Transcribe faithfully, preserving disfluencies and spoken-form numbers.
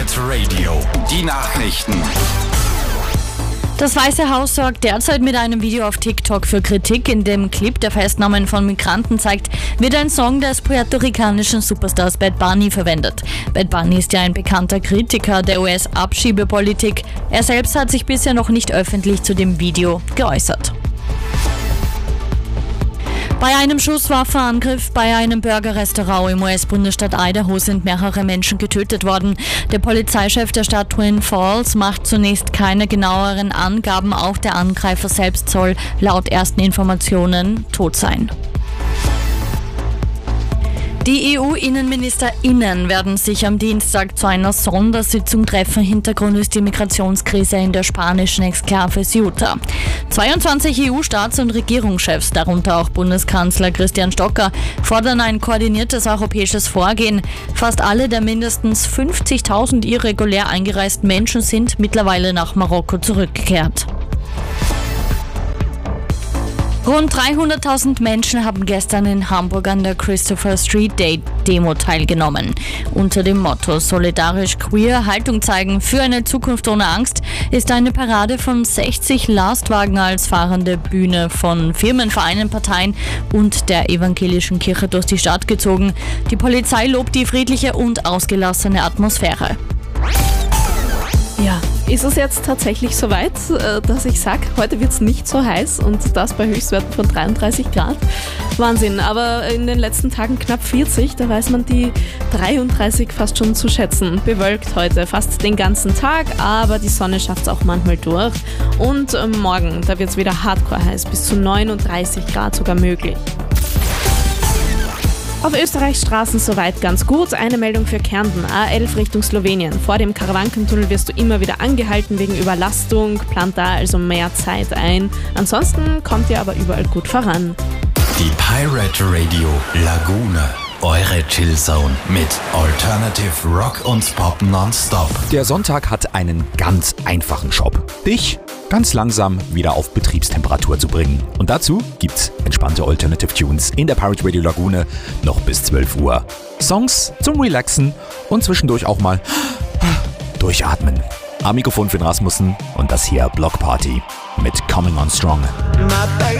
Pirate Radio, die Nachrichten. Das Weiße Haus sorgt derzeit mit einem Video auf TikTok für Kritik. In dem Clip, der Festnahmen von Migranten zeigt, wird ein Song des puerto-ricanischen Superstars Bad Bunny verwendet. Bad Bunny ist ja ein bekannter Kritiker der U S-Abschiebepolitik. Er selbst hat sich bisher noch nicht öffentlich zu dem Video geäußert. Bei einem Schusswaffenangriff bei einem Burger-Restaurant im U S-Bundesstaat Idaho sind mehrere Menschen getötet worden. Der Polizeichef der Stadt Twin Falls macht zunächst keine genaueren Angaben. Auch der Angreifer selbst soll laut ersten Informationen tot sein. Die E U-InnenministerInnen werden sich am Dienstag zu einer Sondersitzung treffen. Hintergrund ist die Migrationskrise in der spanischen Exklave Ceuta. zweiundzwanzig E U-Staats- und Regierungschefs, darunter auch Bundeskanzler Christian Stocker, fordern ein koordiniertes europäisches Vorgehen. Fast alle der mindestens fünfzigtausend irregulär eingereisten Menschen sind mittlerweile nach Marokko zurückgekehrt. Rund dreihunderttausend Menschen haben gestern in Hamburg an der Christopher Street Day Demo teilgenommen. Unter dem Motto Solidarisch Queer Haltung zeigen für eine Zukunft ohne Angst ist eine Parade von sechzig Lastwagen als fahrende Bühne von Firmen, Vereinen, Parteien und der evangelischen Kirche durch die Stadt gezogen. Die Polizei lobt die friedliche und ausgelassene Atmosphäre. Ja, ist es jetzt tatsächlich soweit, dass ich sage, heute wird es nicht so heiß und das bei Höchstwerten von dreiunddreißig Grad? Wahnsinn, aber in den letzten Tagen knapp vierzig, da weiß man die dreiunddreißig fast schon zu schätzen. Bewölkt heute fast den ganzen Tag, aber die Sonne schafft es auch manchmal durch. Und morgen, da wird es wieder hardcore heiß, bis zu neununddreißig Grad sogar möglich. Auf Österreichs Straßen soweit ganz gut. Eine Meldung für Kärnten, A elf Richtung Slowenien. Vor dem Karawankentunnel wirst du immer wieder angehalten wegen Überlastung. Plant da also mehr Zeit ein. Ansonsten kommt ihr aber überall gut voran. Die Pirate Radio Lagune. Eure Chillzone mit Alternative Rock und Pop nonstop. Der Sonntag hat einen ganz einfachen Job. Dich ganz langsam wieder auf Betriebstemperatur zu bringen. Und dazu gibt's entspannte Alternative Tunes in der Pirate Radio Lagune noch bis zwölf Uhr. Songs zum Relaxen und zwischendurch auch mal durchatmen. Am Mikrofon Finn Rasmussen und das hier Block Party mit Coming on Strong.